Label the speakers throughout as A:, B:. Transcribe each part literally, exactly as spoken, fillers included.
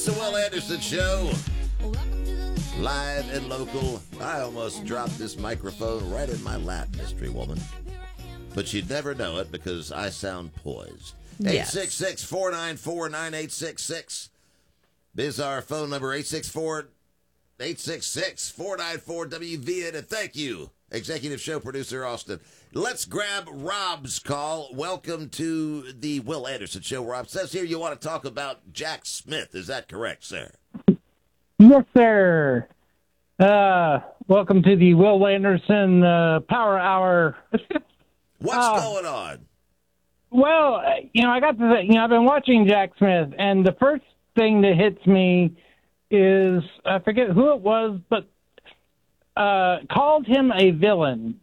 A: It's the Will Anderson Show. Live and local. I almost dropped this microphone right in my lap, mystery woman. But you'd never know it because I sound poised. eight six six, four nine four, nine eight six six. This is our phone number, eight six four, eight six six, four nine four, W V N. And thank you, executive show producer Austin. Let's grab Rob's call. Welcome to the Will Anderson Show, Rob. Says here you want to talk about Jack Smith. Is that correct, sir?
B: Yes, sir. Uh, welcome to the Will Anderson uh, Power Hour.
A: What's
B: uh,
A: going on?
B: Well, you know, I got to, you know, I've been watching Jack Smith, and the first thing that hits me is, I forget who it was, but uh, called him a villain.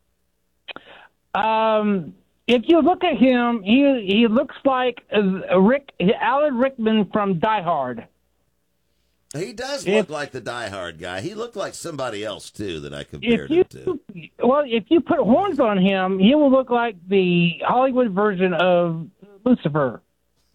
B: Um, if you look at him, he he looks like a Rick Alan Rickman from Die Hard.
A: He does
B: If-
A: look like the Die Hard guy. He looked like somebody else, too, that I compared
B: If you,
A: him to.
B: well, if you put horns on him, he will look like the Hollywood version of Lucifer.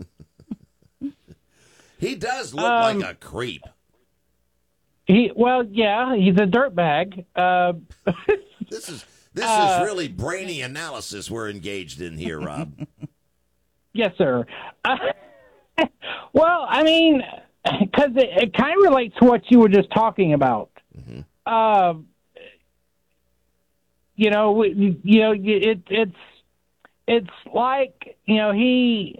A: He does look
B: Um,
A: like a creep.
B: He, well, yeah, he's a dirtbag. Uh,
A: This is this
B: uh,
A: is really brainy analysis we're engaged in here, Rob.
B: yes, sir. Uh, well, I mean, because it, it kind of relates to what you were just talking about.
A: Mhm.
B: Uh, you know, we- you know, it, it's it's like you know he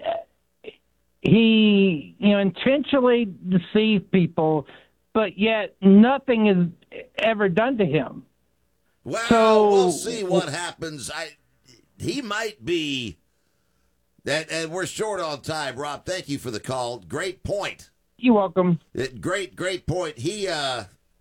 B: he you know intentionally deceived people, but yet nothing is ever done to him.
A: Well,
B: So-
A: we'll see what happens. I he might be and, and we're short on time, Rob. Thank you for the call. Great point.
B: You're welcome.
A: It, great, great point. He uh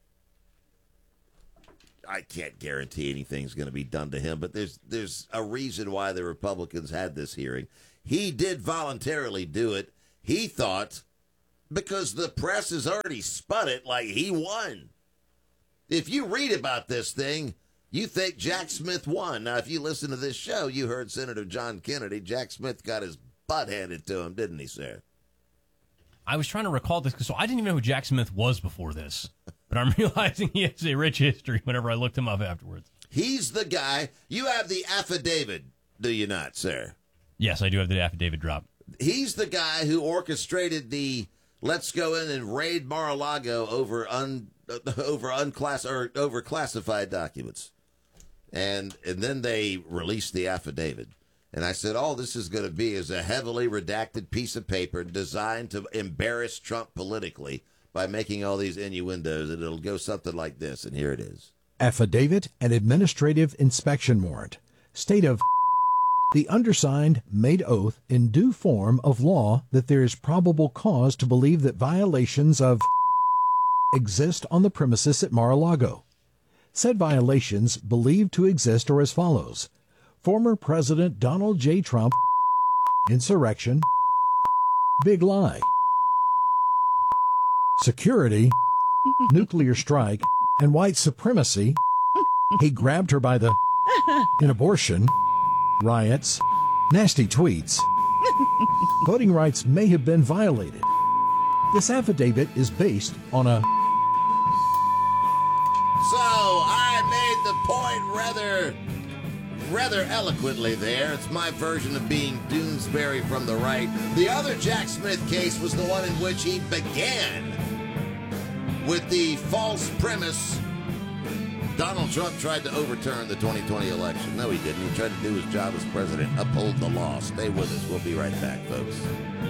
A: I can't guarantee anything's going to be done to him, but there's there's a reason why the Republicans had this hearing. He did voluntarily do it. He thought because the press has already spun it like he won. If you read about this thing, you think Jack Smith won. Now, if you listen to this show, you heard Senator John Kennedy. Jack Smith got his butt handed to him, didn't he, sir?
C: I was trying to recall this, because so I didn't even know who Jack Smith was before this. But I'm realizing he has a rich history whenever I looked him up afterwards.
A: He's the guy. You have the affidavit, do you not, sir?
C: Yes, I do have the affidavit drop.
A: He's the guy who orchestrated the let's go in and raid Mar-a-Lago over un uh, over unclass or over classified documents, and and then they released the affidavit. And I said, all this is going to be is a heavily redacted piece of paper designed to embarrass Trump politically by making all these innuendos, and it'll go something like this. And here it is.
D: Affidavit and administrative inspection warrant. State of the undersigned made oath in due form of law that there is probable cause to believe that violations of exist on the premises at Mar-a-Lago. Said violations believed to exist are as follows. Former President Donald J. Trump, insurrection, big lie, security, nuclear strike, and white supremacy. He grabbed her by the in abortion, riots, nasty tweets. Voting rights may have been violated. This affidavit is based on a
A: So I made the point rather, rather eloquently there. It's my version of being Doonesbury from the right. The other Jack Smith case was the one in which he began with the false premise Donald Trump tried to overturn the twenty twenty election. No, he didn't. He tried to do his job as president, uphold the law. Stay with us. We'll be right back, folks.